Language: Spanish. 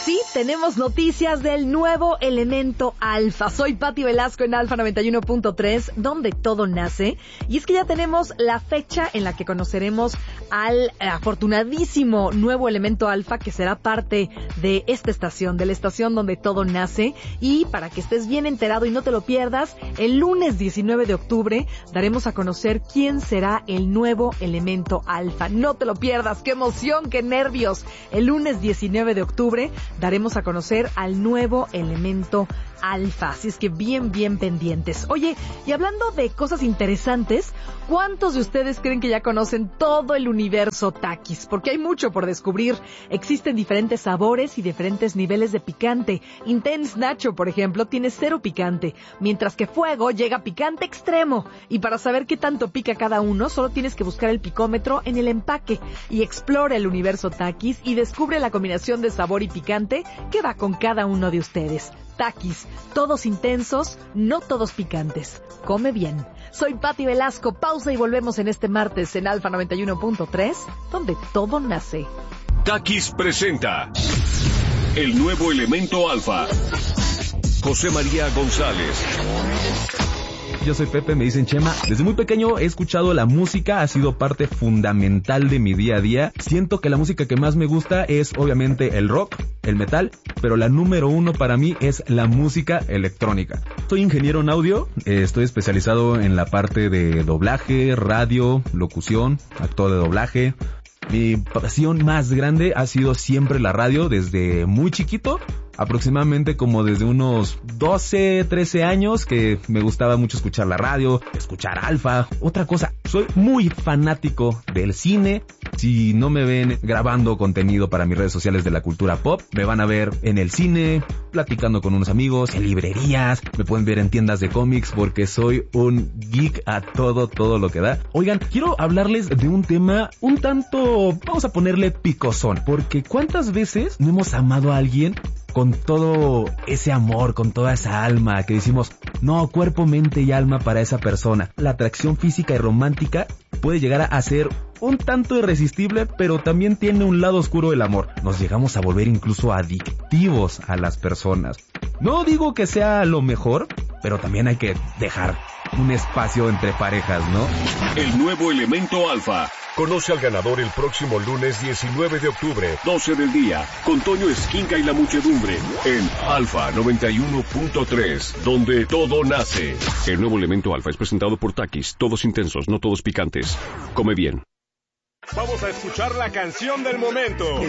sí, tenemos noticias del nuevo elemento alfa. Soy Pati Velasco en Alfa 91.3, donde todo nace. Y es que ya tenemos la fecha en la que conoceremos al afortunadísimo nuevo elemento alfa que será parte de esta estación, de la estación donde todo nace. Y para que estés bien enterado y no te lo pierdas, el lunes 19 de octubre daremos a conocer quién será el nuevo elemento alfa. No te lo pierdas, qué emoción, qué nervios. El lunes 19 de octubre daremos a conocer al nuevo elemento alfa, así es que bien pendientes. Oye, y hablando de cosas interesantes, ¿cuántos de ustedes creen que ya conocen todo el universo Takis? Porque hay mucho por descubrir. Existen diferentes sabores y diferentes niveles de picante. Intense Nacho, por ejemplo, tiene 0 picante, mientras que Fuego llega a picante extremo. Y para saber qué tanto pica cada uno, solo tienes que buscar el picómetro en el empaque y explora el universo Takis y descubre la combinación de sabor y picante que va con cada uno de ustedes. Takis, todos intensos, no todos picantes. Come bien. Soy Pati Velasco, pausa y volvemos en este martes en Alfa 91.3, donde todo nace. Takis presenta el nuevo elemento alfa. José María González. Yo soy Pepe, me dicen Chema. Desde muy pequeño he escuchado la música, ha sido parte fundamental de mi día a día. Siento que la música que más me gusta es obviamente el rock, el metal, pero la número 1 para mí es la música electrónica. Soy ingeniero en audio, estoy especializado en la parte de doblaje, radio, locución, actor de doblaje. Mi pasión más grande ha sido siempre la radio desde muy chiquito. Aproximadamente como desde unos 12, 13 años que me gustaba mucho escuchar la radio, escuchar Alfa. Otra cosa, soy muy fanático del cine. Si no me ven grabando contenido para mis redes sociales de la cultura pop, me van a ver en el cine, platicando con unos amigos, en librerías, me pueden ver en tiendas de cómics porque soy un geek a todo lo que da. Oigan, quiero hablarles de un tema un tanto, vamos a ponerle picosón, porque ¿cuántas veces no hemos amado a alguien con todo ese amor, con toda esa alma, que decimos, no, cuerpo, mente y alma para esa persona? La atracción física y romántica puede llegar a ser un tanto irresistible, pero también tiene un lado oscuro el amor. Nos llegamos a volver incluso adictivos a las personas. No digo que sea lo mejor, pero también hay que dejar un espacio entre parejas, ¿no? El nuevo elemento alfa. Conoce al ganador el próximo lunes 19 de octubre, 12 del día, con Toño Esquinca y la muchedumbre, en Alfa 91.3, donde todo nace. El nuevo elemento alfa es presentado por Takis, todos intensos, no todos picantes. Come bien. Vamos a escuchar la canción del momento.